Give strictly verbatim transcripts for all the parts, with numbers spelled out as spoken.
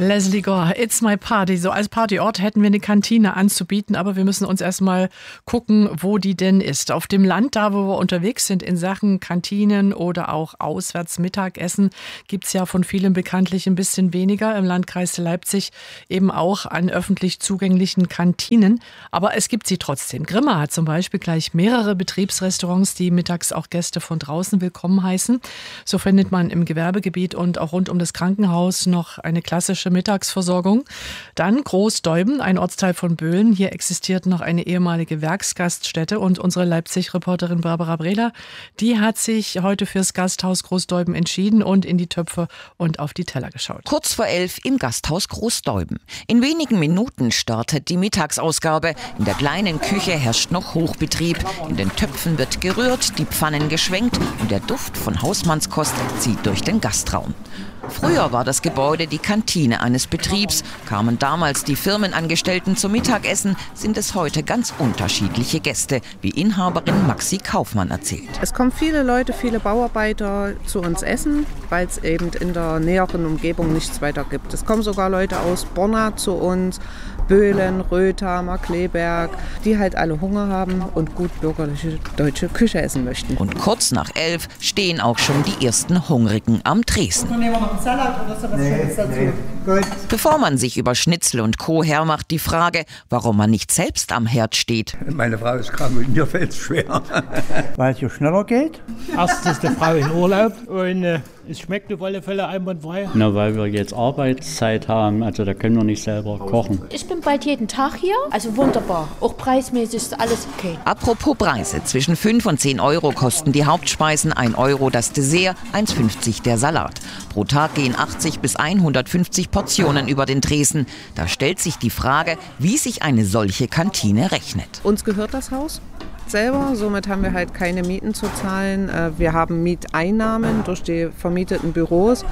Lesley Gore, It's My Party. So als Partyort hätten wir eine Kantine anzubieten, aber wir müssen uns erstmal gucken, wo die denn ist. Auf dem Land, da wo wir unterwegs sind in Sachen Kantinen oder auch auswärts Mittagessen, gibt es ja von vielen bekanntlich ein bisschen weniger. Im Landkreis Leipzig eben auch an öffentlich zugänglichen Kantinen. Aber es gibt sie trotzdem. Grimma hat zum Beispiel gleich mehrere Betriebsrestaurants, die mittags auch Gäste von draußen willkommen heißen. So findet man im Gewerbegebiet und auch rund um das Krankenhaus noch eine klassische Mittagsversorgung. Dann Großdeuben, ein Ortsteil von Böhlen. Hier existiert noch eine ehemalige Werksgaststätte und unsere Leipzig-Reporterin Barbara Brehler, die hat sich heute fürs Gasthaus Großdeuben entschieden und in die Töpfe und auf die Teller geschaut. Kurz vor elf im Gasthaus Großdeuben. In wenigen Minuten startet die Mittagsausgabe. In der kleinen Küche herrscht noch Hochbetrieb. In den Töpfen wird gerührt, die Pfannen geschwenkt und der Duft von Hausmannskost zieht durch den Gastraum. Früher war das Gebäude die Kantine eines Betriebs. Kamen damals die Firmenangestellten zum Mittagessen, sind es heute ganz unterschiedliche Gäste, wie Inhaberin Maxi Kaufmann erzählt. Es kommen viele Leute, viele Bauarbeiter zu uns essen, weil es eben in der näheren Umgebung nichts weiter gibt. Es kommen sogar Leute aus Borna zu uns, Böhlen, Rötha, Markleberg, die halt alle Hunger haben und gut bürgerliche deutsche Küche essen möchten. Und kurz nach elf stehen auch schon die ersten Hungrigen am Tresen. Nehmen wir noch einen Salat oder sowas Schönes dazu? Nee. Gut. Bevor man sich über Schnitzel und Co. hermacht, die Frage, warum man nicht selbst am Herd steht. Meine Frau ist krank und mir fällt es schwer. Weil es so schneller geht. Erstens ist die Frau in Urlaub und äh, es schmeckt auf alle Fälle einwandfrei. Na, weil wir jetzt Arbeitszeit haben, also da können wir nicht selber kochen. Ich bin bald jeden Tag hier, also wunderbar. Auch preismäßig ist alles okay. Apropos Preise, zwischen fünf und zehn Euro kosten die Hauptspeisen, ein Euro das Dessert, eins fünfzig der Salat. Pro Tag gehen achtzig bis hundertfünfzig Portionen über den Tresen. Da stellt sich die Frage, wie sich eine solche Kantine rechnet. Uns gehört das Haus selber, somit haben wir halt keine Mieten zu zahlen. Wir haben Mieteinnahmen durch die vermieteten Büros.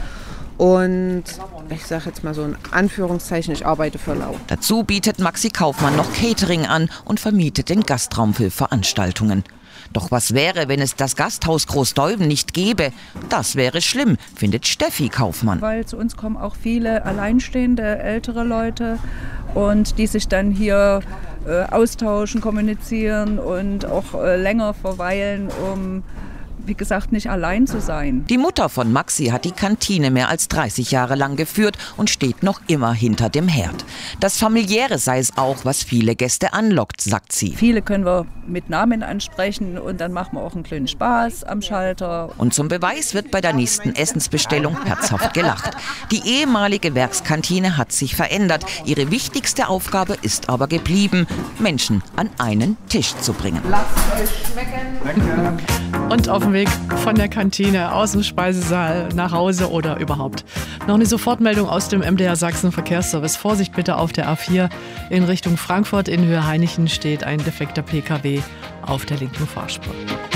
Und ich sage jetzt mal so in Anführungszeichen, ich arbeite für lau. Dazu bietet Maxi Kaufmann noch Catering an und vermietet den Gastraum für Veranstaltungen. Doch was wäre, wenn es das Gasthaus Großdeuben nicht gäbe? Das wäre schlimm, findet Steffi Kaufmann. Weil zu uns kommen auch viele alleinstehende, ältere Leute und die sich dann hier äh, austauschen, kommunizieren und auch äh, länger verweilen, um wie gesagt, nicht allein zu sein. Die Mutter von Maxi hat die Kantine mehr als dreißig Jahre lang geführt und steht noch immer hinter dem Herd. Das Familiäre sei es auch, was viele Gäste anlockt, sagt sie. Viele können wir mit Namen ansprechen und dann machen wir auch einen kleinen Spaß am Schalter. Und zum Beweis wird bei der nächsten Essensbestellung herzhaft gelacht. Die ehemalige Werkskantine hat sich verändert. Ihre wichtigste Aufgabe ist aber geblieben, Menschen an einen Tisch zu bringen. Lasst euch schmecken. Und auf dem Weg von der Kantine aus dem Speisesaal nach Hause oder überhaupt. Noch eine Sofortmeldung aus dem M D R Sachsen Verkehrsservice. Vorsicht bitte auf der A vier in Richtung Frankfurt. In Höhe Hainichen steht ein defekter P K W auf der linken Fahrspur.